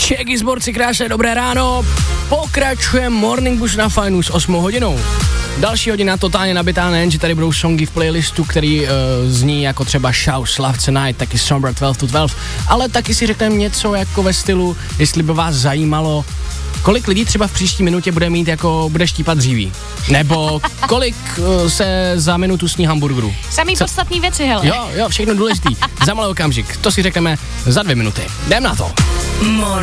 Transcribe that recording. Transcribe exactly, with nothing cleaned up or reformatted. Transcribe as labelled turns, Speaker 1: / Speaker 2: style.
Speaker 1: Čeky Zborci, krásné dobré ráno. Pokračuje Morning Bush na Fajnu s osmou hodinou. Další hodina totálně nabitá, nejen, že tady budou songy v playlistu, který uh, zní jako třeba Shout, Love Tonight, taky Somber dvanáct to dvanáct, ale taky si řekneme něco jako ve stylu, jestli by vás zajímalo, kolik lidí třeba v příští minutě bude mít jako, bude štípat dříví. Nebo kolik uh, se za minutu sní hamburgerů.
Speaker 2: Samý Co? podstatný věci, hele.
Speaker 1: Jo, jo, všechno důležitý. Za malý okamžik. To si řekneme za dvě minuty. Jdem na to.